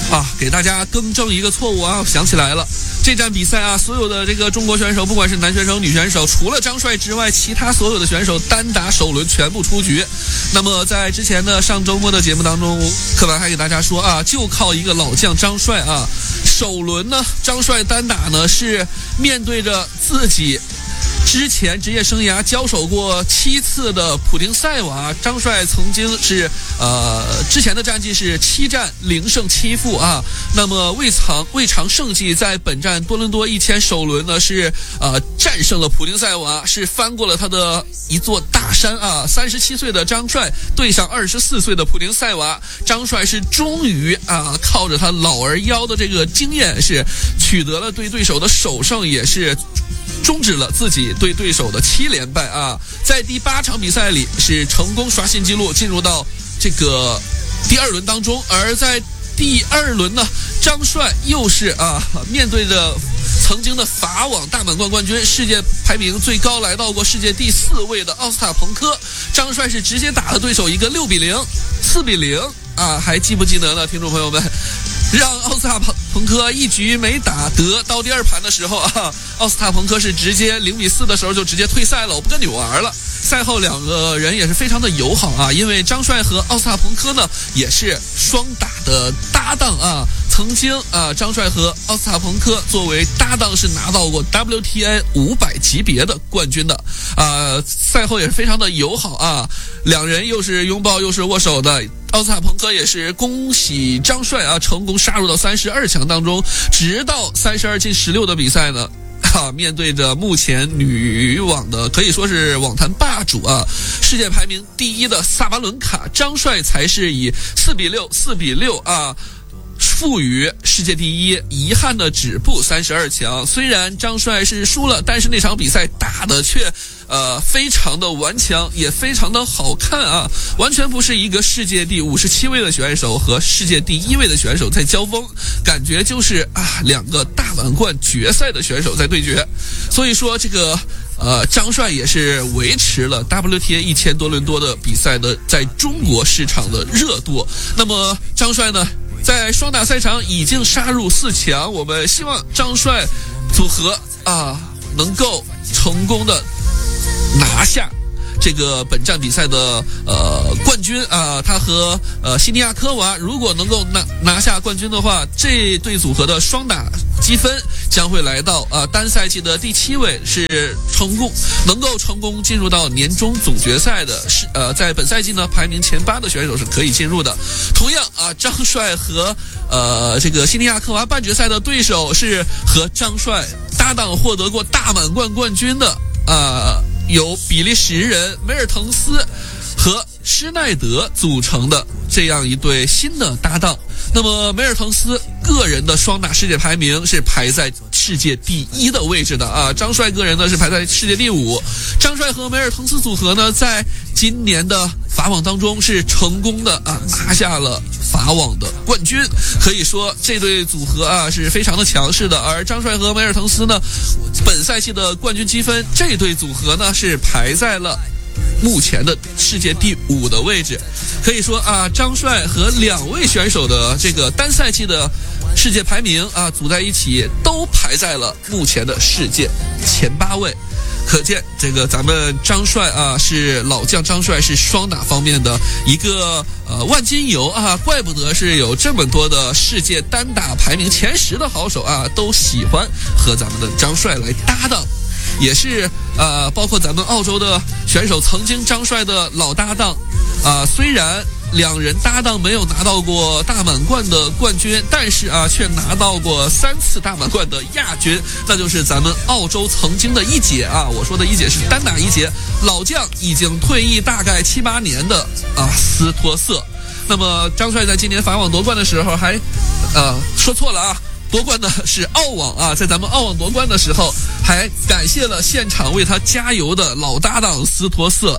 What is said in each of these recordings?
给大家更正一个错误啊！想起来了，这站比赛啊，所有的这个中国选手，不管是男选手、女选手，除了张帅之外，其他所有的选手单打首轮全部出局。那么在之前的上周末的节目当中，柯凡还给大家说啊，就靠一个老将张帅啊，首轮呢，张帅单打呢是面对着自己之前职业生涯交手过7次的普丁塞娃，张帅曾经是之前的战绩是7战0胜7负啊。那么未尝胜绩，在本站多伦多1000首轮呢是战胜了普丁塞娃，是翻过了他的一座大山啊。37岁的张帅对上24岁的普丁塞娃，张帅是终于靠着他老而妖的这个经验，是取得了对手的首胜，也是终止了自己对对手的7连败啊。在第8场比赛里是成功刷新纪录，进入到这个第2轮当中。而在第2轮呢，张帅又是面对着曾经的法网大满贯冠军，世界排名最高来到过世界第4位的奥斯塔彭科，张帅是直接打了对手一个6比0、4比0啊，还记不记得呢，听众朋友们？让奥斯塔彭科一局没打得，到第2盘的时候奥斯塔彭科是直接0比4的时候就直接退赛了，我不跟你玩了。赛后两个人也是非常的友好啊，因为张帅和奥斯塔彭科呢也是双打的搭档啊。曾经张帅和奥斯塔彭科作为搭档是拿到过 WTA 500级别的冠军的赛后也是非常的友好啊，两人又是拥抱又是握手的。奥斯塔彭科也是恭喜张帅成功杀入到32强当中，直到32进16的比赛呢面对着目前女网的可以说是网坛霸主世界排名第1的萨巴伦卡，张帅才是以4比6、4比6负于世界第1，遗憾的止步32强。虽然张帅是输了，但是那场比赛打的却非常的顽强，也非常的好看啊，完全不是一个世界第57位的选手和世界第1位的选手在交锋，感觉就是两个大满贯决赛的选手在对决。所以说这个张帅也是维持了 WTA 1000多伦多的比赛的在中国市场的热度。那么张帅呢，在双打赛场已经杀入4强，我们希望张帅组合能够成功的拿下这个本站比赛的冠军他和西尼亚科娃如果能够拿下冠军的话，这对组合的双打积分将会来到单赛季的第7位，是能够成功进入到年终总决赛的，在本赛季呢排名前8的选手是可以进入的。同样张帅和这个西尼亚科娃半决赛的对手是和张帅搭档获得过大满贯冠军的由比利时人梅尔滕斯和施耐德组成的这样一对新的搭档。那么梅尔滕斯个人的双打世界排名是排在世界第1的位置的张帅个人呢是排在世界第5。张帅和梅尔滕斯组合呢，在今年的法网当中是成功的拿下了法网的冠军，可以说这对组合是非常的强势的。而张帅和梅尔滕斯呢，本赛季的冠军积分，这对组合呢是排在了目前的世界第5的位置。可以说张帅和2位选手的这个单赛季的世界排名组在一起都排在了目前的世界前8位。可见这个咱们张帅是老将，张帅是双打方面的一个万金油怪不得是有这么多的世界单打排名前10的好手都喜欢和咱们的张帅来搭档。也是包括咱们澳洲的选手曾经张帅的老搭档虽然两人搭档没有拿到过大满贯的冠军，但是却拿到过3次大满贯的亚军，那就是咱们澳洲曾经的一姐我说的一姐是单打一姐，老将已经退役大概7、8年的斯托瑟。那么张帅在今年法网夺冠的时候还说错了夺冠的是澳网在咱们澳网夺冠的时候还感谢了现场为他加油的老搭档斯托瑟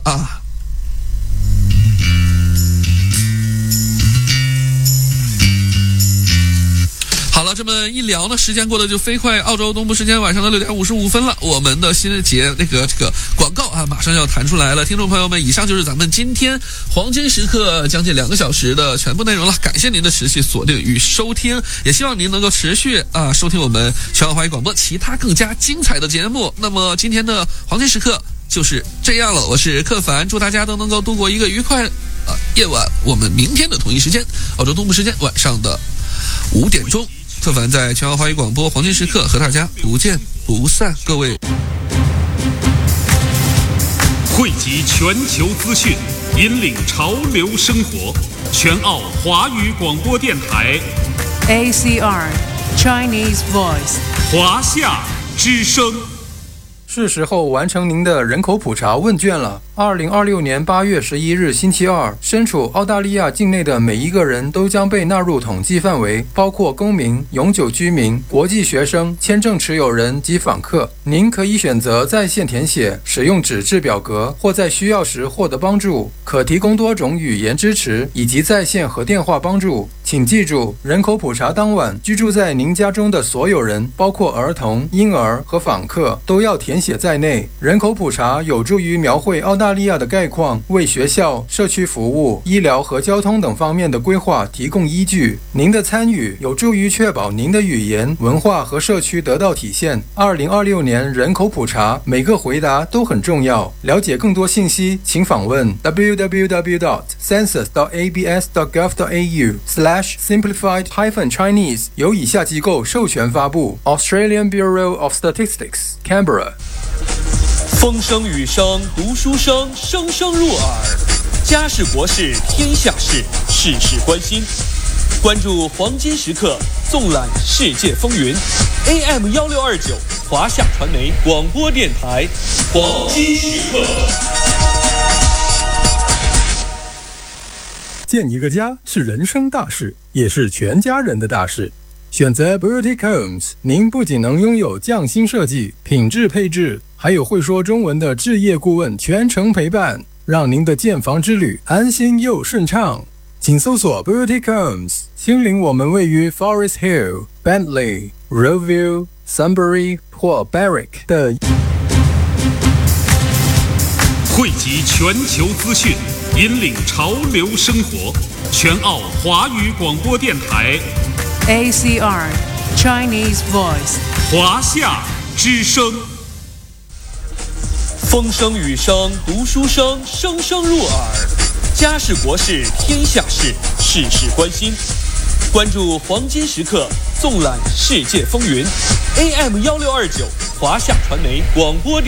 好了， 了，这么一聊呢，时间过得就飞快。澳洲东部时间晚上的6点55分了，我们的新节这个广告啊，马上要弹出来了。听众朋友们，以上就是咱们今天黄金时刻将近2个小时的全部内容了。感谢您的持续锁定与收听，也希望您能够持续收听我们全澳华语广播其他更加精彩的节目。那么今天的黄金时刻就是这样了，我是克凡，祝大家都能够度过一个愉快夜晚。我们明天的同一时间，澳洲东部时间晚上的5点钟，特凡在全澳华语广播黄金时刻和大家不见不散。各位， 汇集全球资讯，引领潮流生活，全澳华语广播电台 ACR Chinese Voice 华夏之声。 是时候完成您的人口普查问卷了。2026年8月11日星期二，身处澳大利亚境内的每一个人都将被纳入统计范围，包括公民、永久居民、国际学生、签证持有人及访客。您可以选择在线填写、使用纸质表格，或在需要时获得帮助，可提供多种语言支持以及在线和电话帮助。请记住，人口普查当晚居住在您家中的所有人，包括儿童、婴儿和访客，都要填写在内。人口普查有助于描绘澳大利亚的概况，为学校、社区服务、医疗和交通等方面的规划提供依据。您的参与有助于确保您的语言、文化和社区得到体现。2026年人口普查，每个回答都很重要。了解更多信息，请访问 www.census.abs.gov.au/simplified-chinese， 由以下机构授权发布 ：Australian Bureau of Statistics Canberra。 风声雨声读书声，声声入耳。家事国事天下事，事事关心。关注黄金时刻，纵览世界风云。AM1629华夏传媒广播电台，黄金时刻。 建一个家是人生大事，也是全家人的大事。选择 Boutique Homes， 您不仅能拥有匠心设计、品质配置，还有会说中文的置业顾问全程陪伴，让您的建房之旅安心又顺畅。请搜索 Boutique Homes， 亲临我们位于 Forest Hill、Bentley、Roeville、Sunbury 或 Berwick 的。 汇集全球资讯，引领潮流生活，全澳华语广播电台 ACR Chinese Voice 华夏之声。 风声雨声读书声，声声入耳。家事国事天下事，事事关心。关注黄金时刻，纵览世界风云。AM1629华夏传媒广播电台。